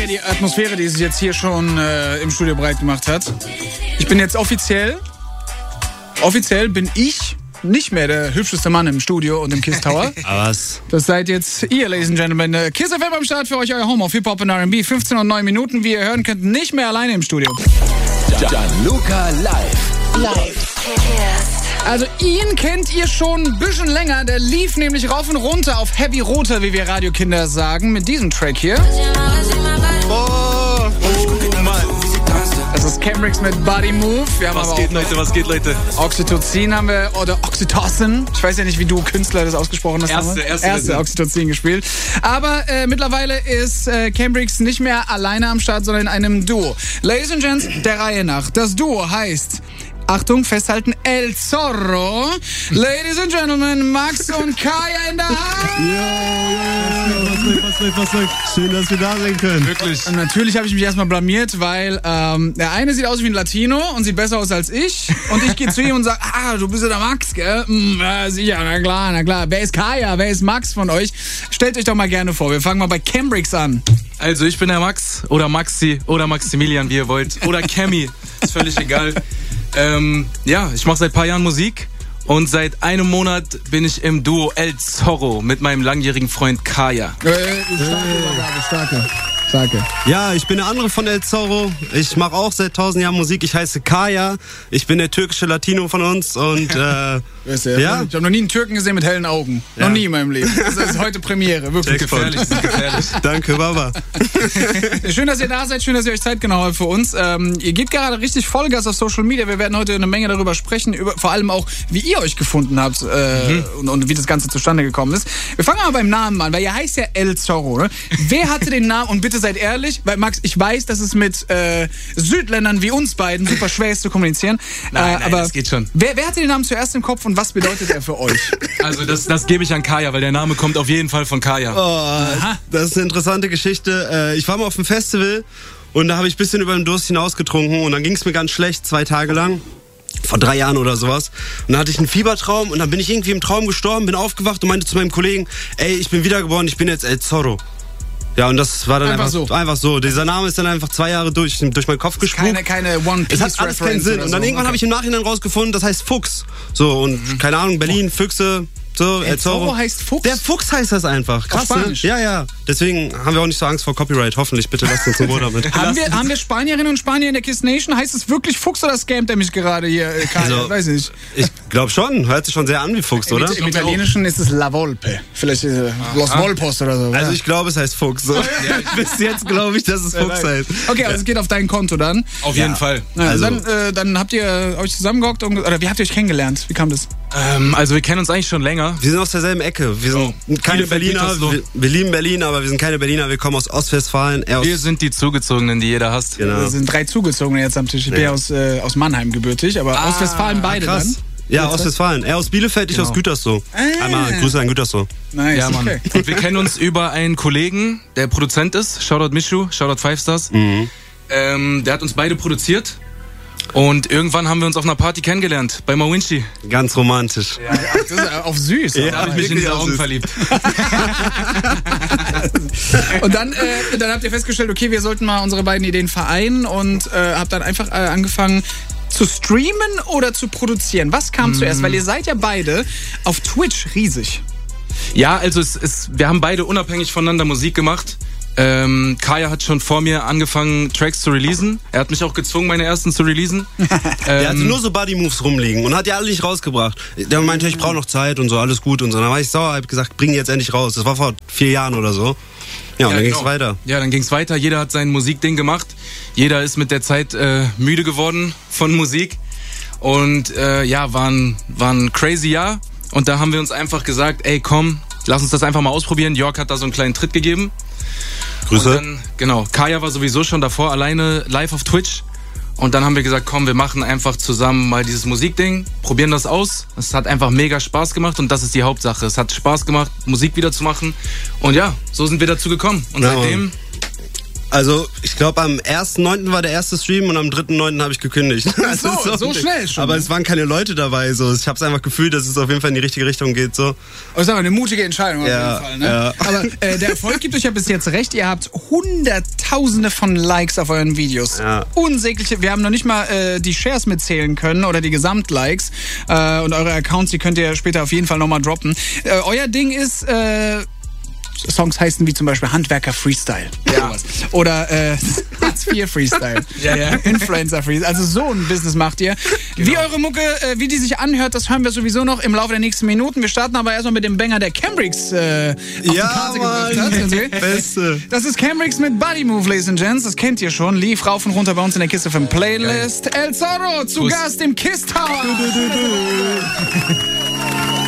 Atmosphäre, die sich jetzt hier schon im Studio breit gemacht hat. Ich bin jetzt offiziell bin ich nicht mehr der hübscheste Mann im Studio und im Kiss Tower. Was? Das seid jetzt ihr, Ladies and Gentlemen. Kiss FM am Start für euch, euer Home auf Hip-Hop und R&B. 15 und 9 Minuten, wie ihr hören könnt, nicht mehr alleine im Studio. Gianluca live. Also ihn kennt ihr schon ein bisschen länger. Der lief nämlich rauf und runter auf Heavy Roter, wie wir Radiokinder sagen, mit diesem Track hier. Oh Mann. Das ist Cambrix mit Body Move. Wir haben Was geht, Leute? Oxytocin haben wir, oder Oxytocin. Ich weiß ja nicht, wie du Künstler das ausgesprochen hast. Erste Oxytocin gespielt. Aber mittlerweile ist Cambrix nicht mehr alleine am Start, sondern in einem Duo. Ladies and Gents, der Reihe nach. Das Duo heißt... Achtung, festhalten, El Zorro. Ladies and Gentlemen, Max und Kaya in der Hand. Was läuft? Schön, dass wir da sein können. Wirklich. Und natürlich habe ich mich erstmal blamiert, weil der eine sieht aus wie ein Latino und sieht besser aus als ich. Und ich gehe zu ihm und sage, du bist ja der Max, gell? Ja, sicher, na klar. Wer ist Kaya? Wer ist Max von euch? Stellt euch doch mal gerne vor. Wir fangen mal bei Cambrix an. Also ich bin der Max oder Maxi oder Maximilian, wie ihr wollt. Oder Cammy, ist völlig egal. Ich mache seit ein paar Jahren Musik und seit einem Monat bin ich im Duo El Zorro mit meinem langjährigen Freund Kaya. Starke. Ja, ich bin der andere von El Zorro. Ich mache auch seit 1000 Jahren Musik. Ich heiße Kaya. Ich bin der türkische Latino von uns und ja. Ich habe noch nie einen Türken gesehen mit hellen Augen. Ja. Noch nie in meinem Leben. Das ist heute Premiere. Wirklich gefährlich. Danke, Baba. Schön, dass ihr da seid. Schön, dass ihr euch Zeit genommen habt für uns. Ihr gebt gerade richtig Vollgas auf Social Media. Wir werden heute eine Menge darüber sprechen. Vor allem auch, wie ihr euch gefunden habt und wie das Ganze zustande gekommen ist. Wir fangen mal beim Namen an, weil ihr heißt ja El Zorro. Ne? Wer hatte den Namen? Und bitte seid ehrlich, weil Max, ich weiß, dass es mit Südländern wie uns beiden super schwer ist zu kommunizieren. Nein, aber das geht schon. Wer hatte den Namen zuerst im Kopf und was bedeutet er für euch? Also das gebe ich an Kaya, weil der Name kommt auf jeden Fall von Kaya. Das ist eine interessante Geschichte. Ich war mal auf einem Festival und da habe ich ein bisschen über den Durst hinaus getrunken und dann ging es mir ganz schlecht, 2 Tage lang. Vor 3 Jahren oder sowas. Und dann hatte ich einen Fiebertraum und dann bin ich irgendwie im Traum gestorben, bin aufgewacht und meinte zu meinem Kollegen, ich bin wiedergeboren, ich bin jetzt El Zorro. Ja, und das war dann einfach so. Dieser Name ist dann einfach 2 Jahre durch meinen Kopf gesprungen. Keine One-Piece-Reference. Es hat alles keinen Sinn. Und dann irgendwann habe ich im Nachhinein rausgefunden, das heißt Fuchs. So, und keine Ahnung, Berlin, Füchse. So, El Zorro heißt Fuchs? Der Fuchs heißt das einfach. Krass, ne? Ja. Deswegen haben wir auch nicht so Angst vor Copyright. Hoffentlich, bitte lasst uns ein Wort damit. Haben wir Spanierinnen und Spanier in der Kiss Nation? Heißt es wirklich Fuchs oder scammt er mich gerade hier? Also, weiß nicht. Ich glaube schon. Hört sich schon sehr an wie Fuchs, oder? Im Italienischen ist es La Volpe. Vielleicht Los Volpos oder so. Also ich glaube, es heißt Fuchs. So. Bis jetzt glaube ich, dass es Fuchs heißt. Okay, also es geht auf dein Konto dann. Auf jeden Fall. Also dann habt ihr euch zusammengehockt oder wie habt ihr euch kennengelernt? Wie kam das? Also wir kennen uns eigentlich schon länger. Wir sind aus derselben Ecke. Wir sind keine Berliner. Wir lieben Berlin, aber wir sind keine Berliner. Wir kommen aus Ostwestfalen. Wir sind die Zugezogenen, die jeder hasst. Genau. Wir sind 3 Zugezogene jetzt am Tisch. Ich bin ja aus Mannheim gebürtig, aber Ostwestfalen beide krass. dann. Ja, Ostwestfalen. Er aus Bielefeld, ich aus Gütersloh. Einmal Grüße an Gütersloh. Nice, ja, Mann. Okay. Und wir kennen uns über einen Kollegen, der Produzent ist. Shoutout Mishu, Shoutout 5 Stars. Der hat uns beide produziert. Und irgendwann haben wir uns auf einer Party kennengelernt, bei Mawinchi. Ganz romantisch. Ja, das ist auf süß. Da habe ich mich in die Augen verliebt. Und dann habt ihr festgestellt, okay, wir sollten mal unsere beiden Ideen vereinen und habt dann einfach angefangen zu streamen oder zu produzieren. Was kam zuerst? Weil ihr seid ja beide auf Twitch riesig. Ja, also wir haben beide unabhängig voneinander Musik gemacht. Kaya hat schon vor mir angefangen, Tracks zu releasen. Er hat mich auch gezwungen, meine ersten zu releasen. Der hatte nur so Body-Moves rumliegen und hat die alle nicht rausgebracht. Der meinte, ich brauche noch Zeit und so, alles gut und so. Dann war ich sauer, hab gesagt, bring die jetzt endlich raus. Das war vor 4 Jahren oder so. Ja, und dann ging's weiter. Ja, dann ging's weiter. Jeder hat sein Musikding gemacht. Jeder ist mit der Zeit müde geworden von Musik. Und war ein crazy Jahr. Und da haben wir uns einfach gesagt, ey komm, lass uns das einfach mal ausprobieren. Jörg hat da so einen kleinen Tritt gegeben. Grüße. Und dann, Kaya war sowieso schon davor alleine live auf Twitch. Und dann haben wir gesagt, komm, wir machen einfach zusammen mal dieses Musikding, probieren das aus. Es hat einfach mega Spaß gemacht und das ist die Hauptsache. Es hat Spaß gemacht, Musik wieder zu machen. Und ja, so sind wir dazu gekommen. Und seitdem... Also, ich glaube, am 1.9. war der erste Stream und am 3.9. habe ich gekündigt. So schnell schon. Aber es waren keine Leute dabei. So. Ich habe es einfach gefühlt, dass es auf jeden Fall in die richtige Richtung geht. So. Das ist aber eine mutige Entscheidung auf jeden Fall. Ne? Ja. Aber der Erfolg gibt euch ja bis jetzt recht. Ihr habt Hunderttausende von Likes auf euren Videos. Ja. Unsägliche. Wir haben noch nicht mal die Shares mitzählen können oder die Gesamtlikes. Und eure Accounts, die könnt ihr später auf jeden Fall nochmal droppen. Euer Ding ist... Songs heißen wie zum Beispiel Handwerker Freestyle. Ja. Oder Hartz IV Freestyle. Ja. Influencer Freestyle. Also so ein Business macht ihr. Genau. Wie eure Mucke, wie die sich anhört, das hören wir sowieso noch im Laufe der nächsten Minuten. Wir starten aber erstmal mit dem Banger, der Cambrix auf die Karte gebracht hat. Okay? Beste. Das ist Cambrix mit Body Move, Ladies and Gents. Das kennt ihr schon. Lief rauf und runter bei uns in der Kiss FM Playlist. El Zorro zu Gast im Kiss Tower.